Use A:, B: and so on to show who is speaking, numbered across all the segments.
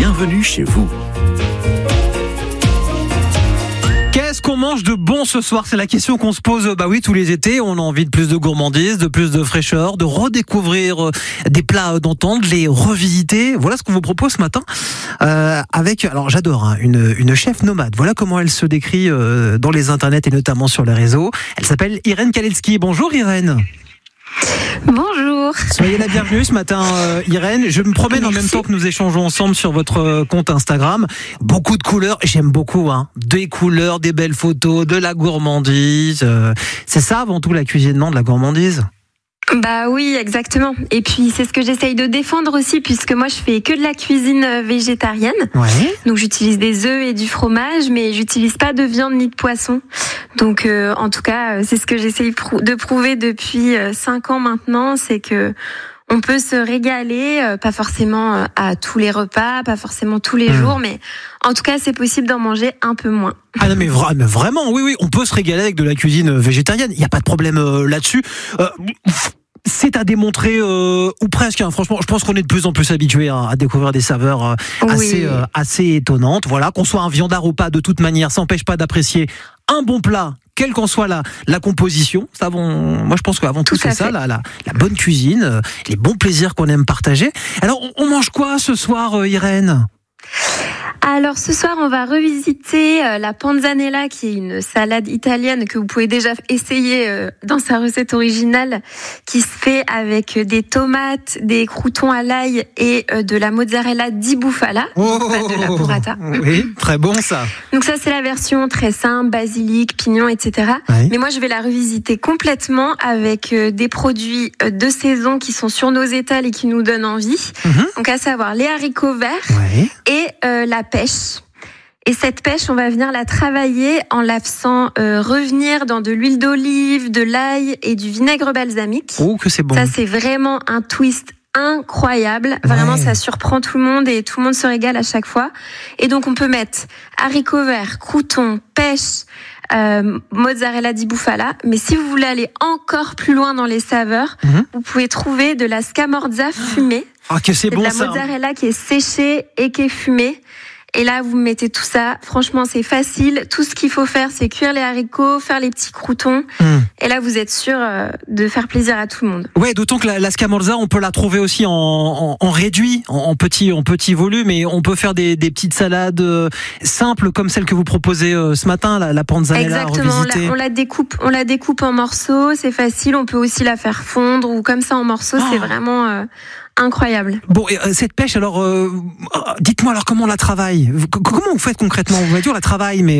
A: bienvenue chez vous.
B: Qu'est-ce qu'on mange de bon ce soir ? C'est la question qu'on se pose tous les étés. On a envie de plus de gourmandise, de plus de fraîcheur, de redécouvrir des plats d'antan, de les revisiter. Voilà ce qu'on vous propose ce matin alors j'adore, une chef nomade. Voilà comment elle se décrit dans les internets et notamment sur les réseaux. Elle s'appelle Irène Kalecki. Bonjour Irène.
C: Bonjour.
B: Soyez la bienvenue ce matin Irène. Je me promène en même temps que nous échangeons ensemble sur votre compte Instagram. Beaucoup de couleurs, j'aime beaucoup des couleurs, des belles photos, de la gourmandise. C'est ça avant tout la cuisine, non, de la gourmandise ?
C: Bah oui, exactement. Et puis c'est ce que j'essaye de défendre aussi, puisque moi je fais que de la cuisine végétarienne.
B: Ouais.
C: Donc j'utilise des œufs et du fromage, mais j'utilise pas de viande ni de poisson. Donc en tout cas, c'est ce que j'essaye de prouver depuis 5 ans maintenant, c'est que on peut se régaler, pas forcément à tous les repas, pas forcément tous les jours, mais en tout cas c'est possible d'en manger un peu moins.
B: Ah non mais vraiment, oui, on peut se régaler avec de la cuisine végétarienne. Il n'y a pas de problème là-dessus. C'est à démontrer ou presque. Franchement, je pense qu'on est de plus en plus habitué à découvrir des saveurs assez étonnantes. Voilà, qu'on soit un viandard ou pas, de toute manière, ça n'empêche pas d'apprécier un bon plat, quelle qu'en soit la composition. Moi, je pense qu'avant tout c'est ça, la bonne cuisine, les bons plaisirs qu'on aime partager. Alors, on mange quoi ce soir, Irène ?
C: Alors ce soir, on va revisiter la panzanella, qui est une salade italienne que vous pouvez déjà essayer dans sa recette originale, qui se fait avec des tomates, des croûtons à l'ail et de la mozzarella di bufala, de la burrata.
B: Oui, très bon ça.
C: Donc ça, c'est la version très simple, basilic, pignon, etc. Oui. Mais moi, je vais la revisiter complètement avec des produits de saison qui sont sur nos étals et qui nous donnent envie. Donc à savoir les haricots verts et la pêche. Et cette pêche, on va venir la travailler en la faisant revenir dans de l'huile d'olive, de l'ail et du vinaigre balsamique.
B: Oh, que c'est bon.
C: Ça, c'est vraiment un twist incroyable. Vraiment, ça surprend tout le monde et tout le monde se régale à chaque fois. Et donc, on peut mettre haricots verts, croûtons, pêche, mozzarella di bufala. Mais si vous voulez aller encore plus loin dans les saveurs, vous pouvez trouver de la scamorza fumée.
B: Ah, que c'est bon ça.
C: De la mozzarella qui est séchée et qui est fumée. Et là, vous mettez tout ça. Franchement, c'est facile. Tout ce qu'il faut faire, c'est cuire les haricots, faire les petits croûtons. Et là, vous êtes sûr de faire plaisir à tout le monde.
B: Ouais, d'autant que la scamorza, on peut la trouver aussi en réduit, en petit volume. Et on peut faire des petites salades simples comme celle que vous proposez ce matin, la panzanella.
C: Exactement. On la découpe en morceaux. C'est facile. On peut aussi la faire fondre ou comme ça en morceaux. C'est vraiment incroyable.
B: Bon, et cette pêche, alors, dites-moi alors comment on la travaille. Comment vous faites concrètement ? On va dire on la travaille, mais...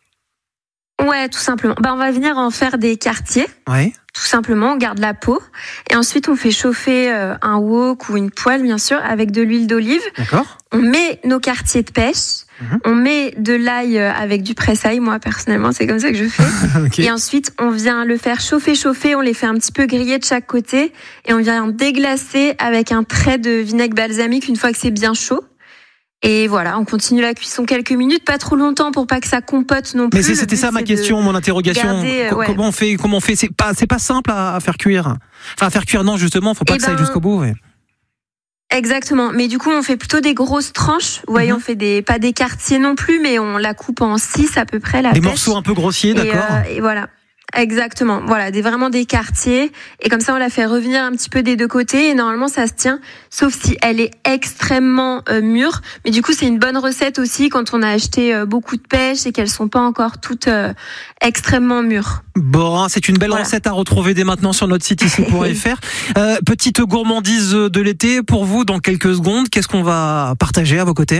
C: Ouais, tout simplement. On va venir en faire des quartiers.
B: Ouais.
C: Tout simplement, on garde la peau. Et ensuite, on fait chauffer un wok ou une poêle, bien sûr, avec de l'huile d'olive.
B: D'accord.
C: On met nos quartiers de pêche. On met de l'ail avec du presse-ail. Moi, personnellement, c'est comme ça que je fais. Okay. Et ensuite, on vient le faire chauffer. On les fait un petit peu griller de chaque côté. Et on vient déglacer avec un trait de vinaigre balsamique une fois que c'est bien chaud. Et voilà, on continue la cuisson quelques minutes, pas trop longtemps pour pas que ça compote non plus.
B: Mais c'était ça ma question, mon interrogation. Comment on fait ? C'est pas simple à faire cuire. Enfin, à faire cuire, non, justement, faut pas que ça aille jusqu'au bout. Ouais.
C: Exactement. Mais du coup, on fait plutôt des grosses tranches. Vous voyez, on fait pas des quartiers non plus, mais on la coupe en 6 à peu près, la pêche.
B: Des morceaux un peu grossiers, d'accord.
C: Et voilà. Exactement, voilà, vraiment des quartiers, et comme ça on la fait revenir un petit peu des deux côtés, et normalement ça se tient, sauf si elle est extrêmement mûre, mais du coup c'est une bonne recette aussi quand on a acheté beaucoup de pêche et qu'elles sont pas encore toutes extrêmement mûres.
B: Bon, c'est une belle recette à retrouver dès maintenant sur notre site ici.fr. Petite gourmandise de l'été pour vous dans quelques secondes, qu'est-ce qu'on va partager à vos côtés ?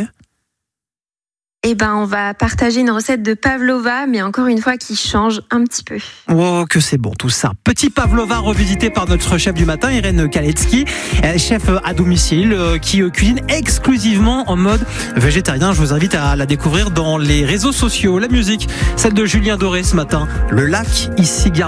C: On va partager une recette de pavlova, mais encore une fois qui change un petit peu.
B: Oh, que c'est bon tout ça. Petit pavlova revisité par notre chef du matin, Irène Kalecki, chef à domicile, qui cuisine exclusivement en mode végétarien. Je vous invite à la découvrir dans les réseaux sociaux. La musique, celle de Julien Doré ce matin. Le lac ici.